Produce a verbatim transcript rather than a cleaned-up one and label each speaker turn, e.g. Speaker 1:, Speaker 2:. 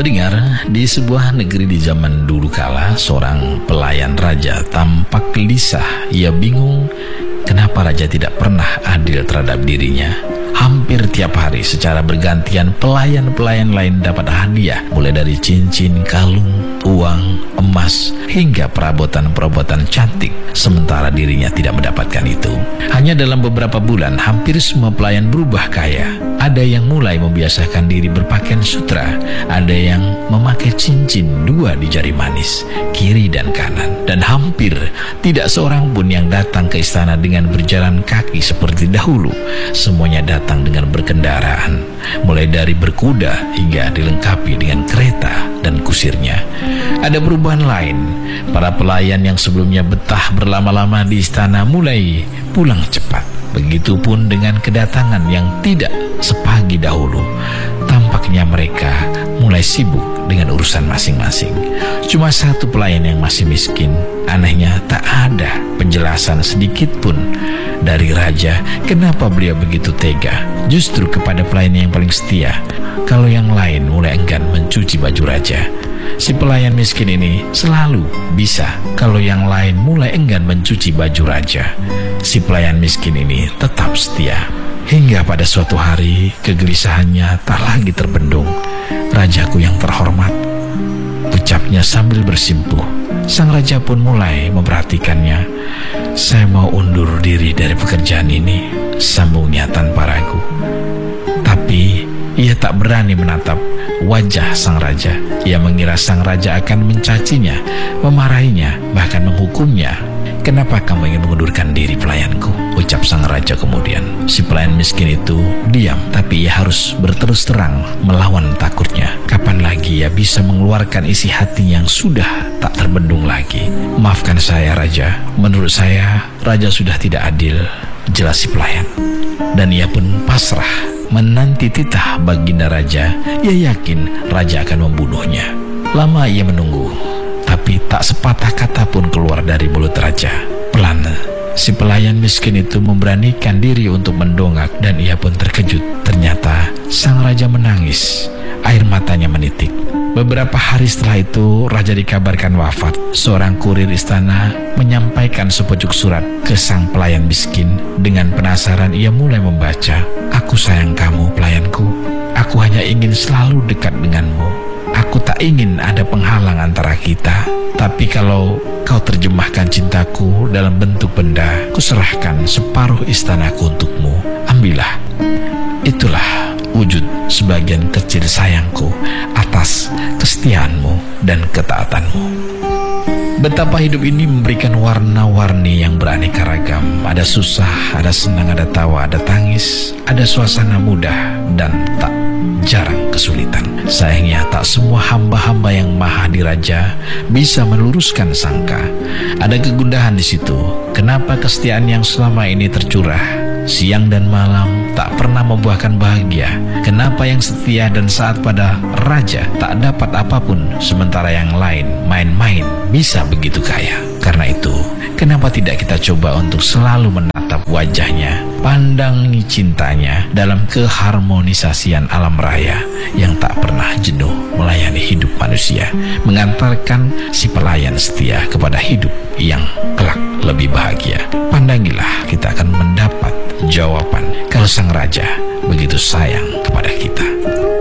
Speaker 1: Pendengar, di sebuah negeri di zaman dulu kala, seorang pelayan raja tampak gelisah. Ia bingung kenapa raja tidak pernah adil terhadap dirinya. Hampir tiap hari secara bergantian pelayan-pelayan lain dapat hadiah, mulai dari cincin, kalung, uang, emas, hingga perabotan-perabotan cantik, sementara dirinya tidak mendapatkan itu. Hanya dalam beberapa bulan, hampir semua pelayan berubah kaya. Ada yang mulai membiasakan diri berpakaian sutra, ada yang memakai cincin dua di jari manis, kiri dan kanan, dan hampir tidak seorang pun yang datang ke istana dengan berjalan kaki seperti dahulu. Semuanya datang dengan berkendaraan, mulai dari berkuda hingga dilengkapi dengan kereta dan kusirnya. Ada perubahan lain. Para pelayan yang sebelumnya betah berlama-lama di istana mulai pulang cepat. Begitupun dengan kedatangan yang tidak sepagi dahulu. Tampaknya mereka mulai sibuk dengan urusan masing-masing. Cuma satu pelayan yang masih miskin. Anehnya tak ada penjelasan sedikit pun dari raja kenapa beliau begitu tega justru kepada pelayan yang paling setia, kalau yang lain mulai enggan mencuci baju raja. Si pelayan miskin ini selalu bisa kalau yang lain mulai enggan mencuci baju raja. Si pelayan miskin ini tetap setia. Hingga pada suatu hari kegelisahannya tak lagi terbendung. "Rajaku yang terhormat," ucapnya sambil bersimpuh. Sang raja pun mulai memperhatikannya. "Saya mau undur diri dari pekerjaan ini," sambungnya tanpa ragu. Tapi ia tak berani menatap wajah sang raja. Ia mengira sang raja akan mencacinya, memarahinya, bahkan menghukumnya. "Kenapa kamu ingin mengundurkan diri, pelayanku?" ucap sang raja kemudian. Si pelayan miskin itu diam, tapi ia harus berterus terang melawan takutnya. Kapan lagi ia bisa mengeluarkan isi hati yang sudah tak terbendung lagi? "Maafkan saya, raja. Menurut saya, raja sudah tidak adil," jelas si pelayan. Dan ia pun pasrah menanti titah baginda raja. Ia yakin raja akan membunuhnya. Lama ia menunggu, tapi tak sepatah kata pun keluar dari mulut raja. Pelan, si pelayan miskin itu memberanikan diri untuk mendongak, dan ia pun terkejut. Ternyata sang raja menangis. Air matanya menitik. Beberapa hari setelah itu, raja dikabarkan wafat. Seorang kurir istana menyampaikan sepucuk surat ke sang pelayan miskin. Dengan penasaran ia mulai membaca. "Aku sayang kamu, pelayanku. Aku hanya ingin selalu dekat denganmu. Aku tak ingin ada penghalang antara kita. Tapi kalau kau terjemahkan cintaku dalam bentuk benda, kuserahkan separuh istanaku untukmu. Ambillah. Itulah wujud sebagian kecil sayangku atas kesetiaanmu dan ketaatanmu." Betapa hidup ini memberikan warna-warni yang beraneka ragam. Ada susah, ada senang, ada tawa, ada tangis, ada suasana mudah, dan tak jarang kesulitan. Sayangnya tak semua hamba-hamba yang maha diraja bisa meluruskan sangka. Ada kegundahan di situ. Kenapa kesetiaan yang selama ini tercurah siang dan malam tak pernah membuahkan bahagia? Kenapa yang setia dan saat pada raja tak dapat apapun, sementara yang lain main-main bisa begitu kaya? Karena itu, kenapa tidak kita coba untuk selalu menatap wajahnya, pandangi cintanya dalam keharmonisasian alam raya yang tak pernah jenuh melayani hidup manusia, mengantarkan si pelayan setia kepada hidup yang kelak lebih bahagia. Pandangilah, kita akan mendapat jawaban kalau sang raja begitu sayang kepada kita.